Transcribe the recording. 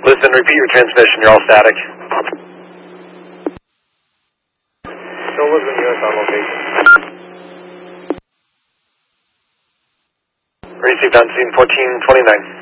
Listen, repeat your transmission. You're all static. Still lives in US on location. Received on scene 1429.